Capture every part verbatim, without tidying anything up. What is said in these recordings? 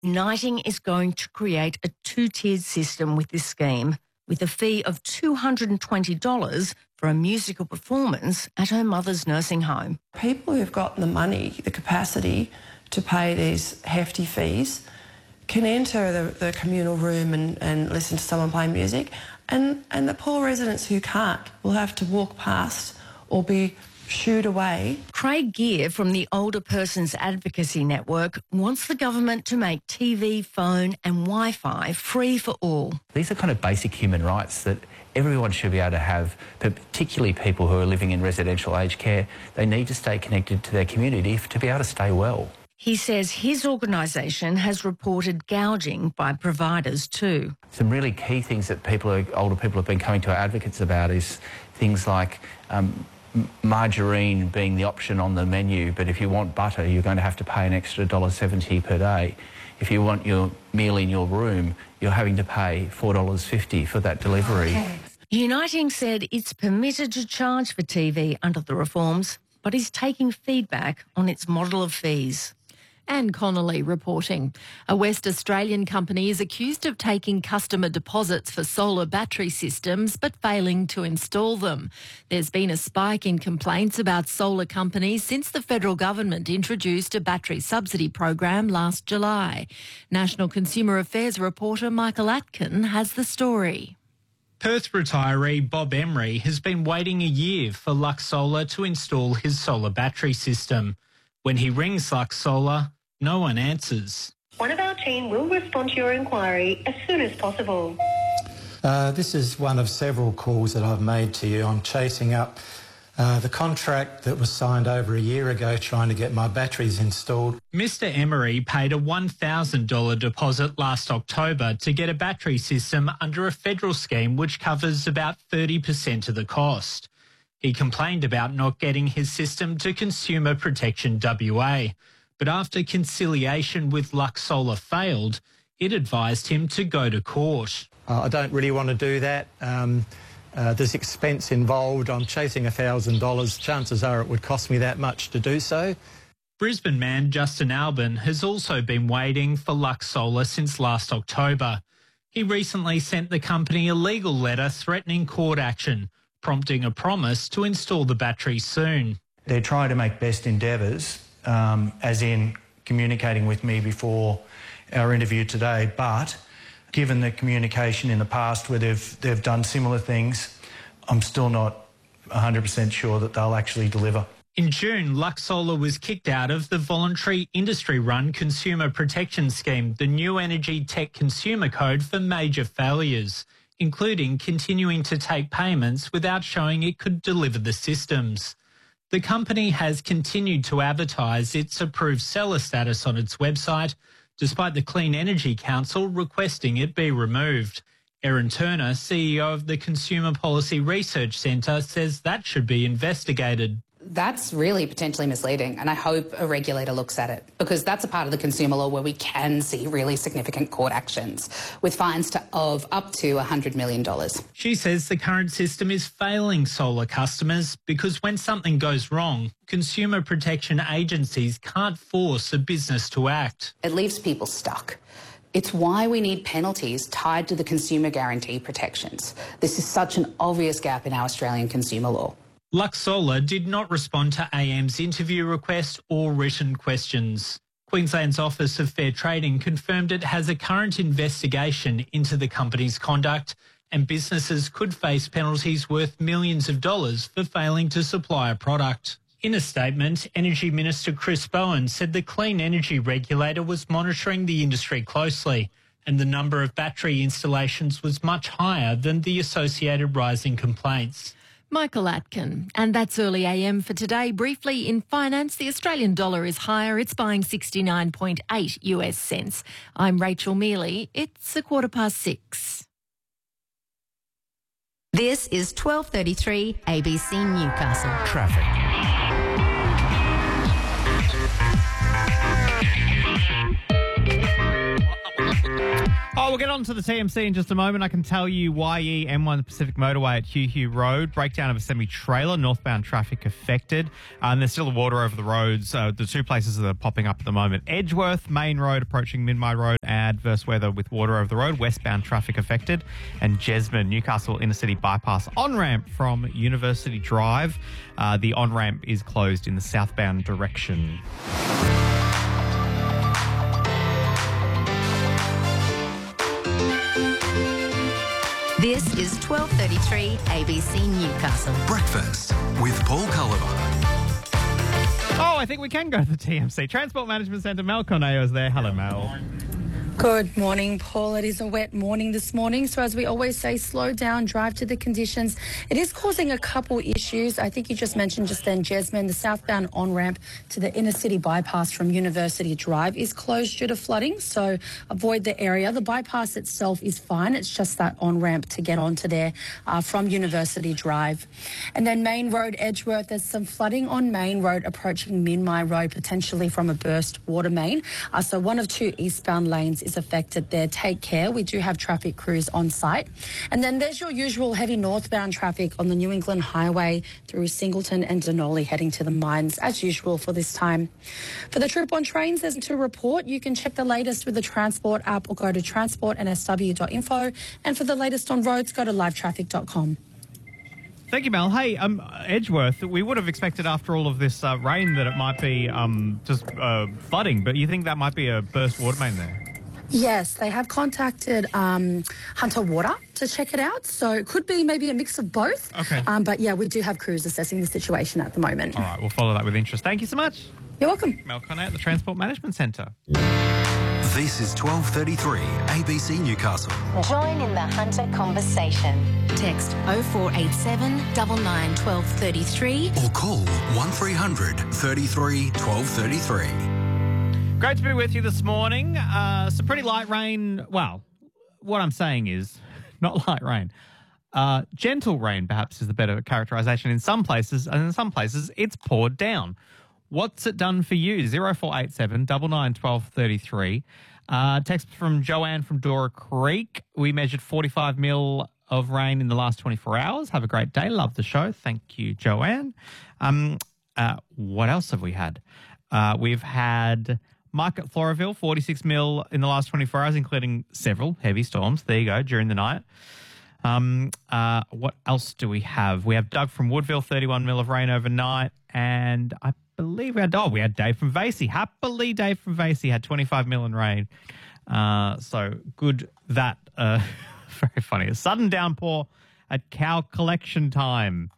Uniting is going to create a two-tiered system with this scheme, with a fee of two hundred twenty dollars for a musical performance at her mother's nursing home. People who've got the money, the capacity to pay these hefty fees can enter the, the communal room and, and listen to someone play music, and, and the poor residents who can't will have to walk past or be shooed away. Craig Gear from the Older Persons Advocacy Network wants the government to make T V, phone and Wi-Fi free for all. These are kind of basic human rights that everyone should be able to have, but particularly people who are living in residential aged care. They need to stay connected to their community to be able to stay well. He says his organisation has reported gouging by providers too. Some really key things that people, are, older people have been coming to our advocates about is things like um, margarine being the option on the menu, but if you want butter, you're going to have to pay an extra one dollar seventy per day. If you want your meal in your room, you're having to pay four dollars fifty for that delivery. Okay. Uniting said it's permitted to charge for T V under the reforms, but is taking feedback on its model of fees. Anne Connolly reporting. A West Australian company is accused of taking customer deposits for solar battery systems but failing to install them. There's been a spike in complaints about solar companies since the federal government introduced a battery subsidy program last July. National Consumer Affairs reporter Michael Atkin has the story. Perth retiree Bob Emery has been waiting a year for Lux Solar to install his solar battery system. When he rings Lux Solar, no one answers. One of our team will respond to your inquiry as soon as possible. Uh, this is one of several calls that I've made to you. I'm chasing up uh, the contract that was signed over a year ago trying to get my batteries installed. Mister Emery paid a one thousand dollars deposit last October to get a battery system under a federal scheme which covers about thirty percent of the cost. He complained about not getting his system to Consumer Protection W A, but after conciliation with Lux Solar failed, it advised him to go to court. Uh, I don't really want to do that. Um, uh, there's expense involved. I'm chasing one thousand dollars. Chances are it would cost me that much to do so. Brisbane man Justin Albin has also been waiting for Lux Solar since last October. He recently sent the company a legal letter threatening court action, prompting a promise to install the battery soon. They're trying to make best endeavours, um, as in communicating with me before our interview today, but given the communication in the past where they've, they've done similar things, I'm still not one hundred percent sure that they'll actually deliver. In June, Lux Solar was kicked out of the voluntary industry-run Consumer Protection Scheme, the New Energy Tech Consumer Code, for major failures, including continuing to take payments without showing it could deliver the systems. The company has continued to advertise its approved seller status on its website, despite the Clean Energy Council requesting it be removed. Erin Turner, C E O of the Consumer Policy Research Centre, says that should be investigated. That's really potentially misleading, and I hope a regulator looks at it, because that's a part of the consumer law where we can see really significant court actions with fines to, of up to one hundred million dollars. She says the current system is failing solar customers because when something goes wrong, consumer protection agencies can't force a business to act. It leaves people stuck. It's why we need penalties tied to the consumer guarantee protections. This is such an obvious gap in our Australian consumer law. Lux Solar did not respond to A M's interview request or written questions. Queensland's Office of Fair Trading confirmed it has a current investigation into the company's conduct, and businesses could face penalties worth millions of dollars for failing to supply a product. In a statement, Energy Minister Chris Bowen said the Clean Energy Regulator was monitoring the industry closely, and the number of battery installations was much higher than the associated rise in complaints. Michael Atkin. And that's Early A M for today. Briefly, in finance, the Australian dollar is higher. It's buying sixty-nine point eight US cents. I'm Rachel Mealy. It's a quarter past six. This is twelve thirty-three A B C Newcastle. Traffic. Oh, we'll get on to the T M C in just a moment. I can tell you Y E M one Pacific Motorway at Hugh Hugh Road. Breakdown of a semi-trailer, northbound traffic affected. Uh, and there's still water over the roads. Uh, the two places that are popping up at the moment. Edgeworth, Main Road, approaching Minmi Road. Adverse weather with water over the road. Westbound traffic affected. And Jesmond, Newcastle Inner City Bypass on-ramp from University Drive. Uh, the on-ramp is closed in the southbound direction. This is twelve thirty-three A B C Newcastle. Breakfast with Paul Culliver. Oh, I think we can go to the T M C. Transport Management Centre, Mel Corneo is there. Hello, Mel. Good morning, Paul. It is a wet morning this morning, so as we always say, slow down, drive to the conditions. It is causing a couple issues. I think you just mentioned just then, Jesmond, the southbound on-ramp to the inner city bypass from University Drive is closed due to flooding, so avoid the area. The bypass itself is fine. It's just that on-ramp to get onto there uh, from University Drive. And then Main Road, Edgeworth, there's some flooding on Main Road approaching Minmi Road, potentially from a burst water main. Uh, so one of two eastbound lanes is affected there. Take care. We do have traffic crews on site. And then there's your usual heavy northbound traffic on the New England Highway through Singleton and Denali heading to the mines as usual for this time. For the trip on trains, there's to report. You can check the latest with the Transport app or go to transport n s w dot info. And for the latest on roads, go to live traffic dot com. Thank you, Mel. Hey, um, Edgeworth, we would have expected after all of this uh, rain that it might be um, just uh, flooding, but you think that might be a burst water main there? Yes, they have contacted um, Hunter Water to check it out. So it could be maybe a mix of both. Okay. Um, but yeah, we do have crews assessing the situation at the moment. All right, we'll follow that with interest. Thank you so much. You're welcome. Mel Conner at the Transport Management Centre. This is twelve thirty-three A B C Newcastle. Join in the Hunter conversation. Text oh four eight seven, nine nine, one two three three or call one three hundred, thirty-three, twelve thirty-three. Great to be with you this morning. Uh, some pretty light rain. Well, what I'm saying is not light rain. Uh, gentle rain, perhaps, is the better characterisation in some places, and in some places it's poured down. What's it done for you? oh four eight seven, nine nine, one two three three. Uh, text from Joanne from Dora Creek. We measured forty-five mil of rain in the last twenty-four hours. Have a great day. Love the show. Thank you, Joanne. Um, uh, what else have we had? Uh, we've had Mike at Floraville, forty-six mil in the last twenty-four hours, including several heavy storms. There you go, during the night. Um, uh, what else do we have? We have Doug from Woodville, thirty-one mil of rain overnight. And I believe we had, oh, we had Dave from Vasey. Happily, Dave from Vasey had twenty-five mil in rain. Uh, so good that, uh, very funny. A sudden downpour at cow collection time.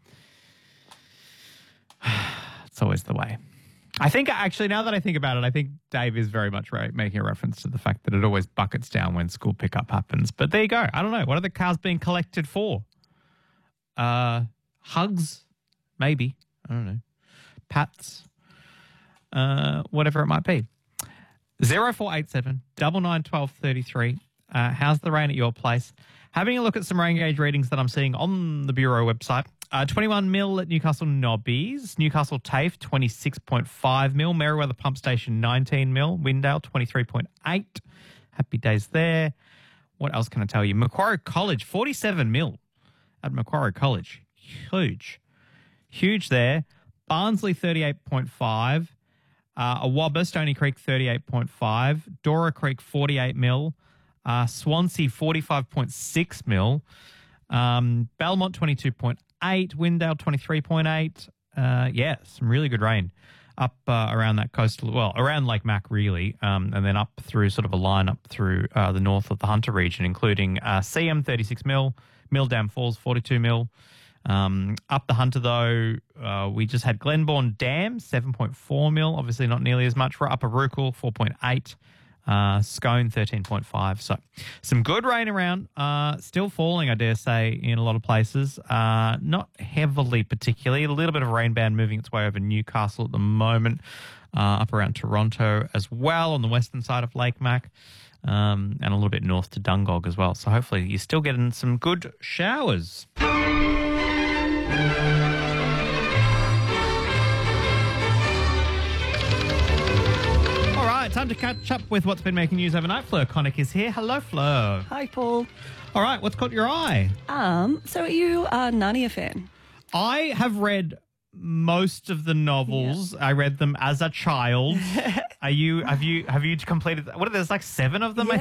It's always the way. I think, actually, now that I think about it, I think Dave is very much right, making a reference to the fact that it always buckets down when school pickup happens. But there you go. I don't know. What are the cows being collected for? Uh, hugs? Maybe. I don't know. Pats? Uh, whatever it might be. oh four eight seven, nine nine, one two three three. Uh, how's the rain at your place? Having a look at some rain gauge readings that I'm seeing on the Bureau website. Uh, twenty-one mil at Newcastle Nobbies. Newcastle TAFE, twenty-six point five mil. Merriweather Pump Station, nineteen mil. Windale, twenty-three point eight. Happy days there. What else can I tell you? Macquarie College, forty-seven mil at Macquarie College. Huge. Huge there. Barnsley, thirty-eight point five. Uh, Awabba, Stony Creek, thirty-eight point five. Dora Creek, forty-eight mil. Uh, Swansea, forty-five point six mil. Um, Belmont, twenty-two point eight. Windale, twenty-three point eight. Uh, yeah, some really good rain up uh, around that coastal, well, around Lake Mac, really, um, and then up through sort of a line up through uh, the north of the Hunter region, including uh, C M, thirty-six mil. Mill Dam Falls, forty-two mil. Um, up the Hunter, though, uh, we just had Glenbourne Dam, seven point four mil. Obviously not nearly as much. For Upper Rookel, four point eight. Uh, Scone, thirteen point five. So some good rain around. Uh, still falling, I dare say, in a lot of places. Uh, not heavily particularly. A little bit of a rain band moving its way over Newcastle at the moment. Uh, up around Toronto as well on the western side of Lake Mac. Um, and a little bit north to Dungog as well. So hopefully you're still getting some good showers. time to catch up with what's been making news overnight. Fleur Connick is here. Hello, Fleur. Hi, Paul. All right, what's caught your eye? Um, so are you a Narnia fan? I have read most of the novels. Yeah. I read them as a child. Are you? Have you? Have you completed? What are there? There's like seven of them, yeah, I